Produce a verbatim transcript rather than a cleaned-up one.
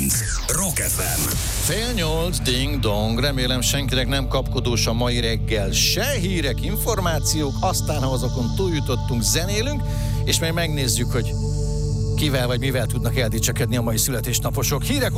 kilenc. Rock ef em. Fél nyolc, ding dong, remélem senkinek nem kapkodós a mai reggel. Se hírek, információk, aztán ha azokon túljutottunk, zenélünk, és majd megnézzük, hogy kivel vagy mivel tudnak eldicsekedni a mai születésnaposok. Hírek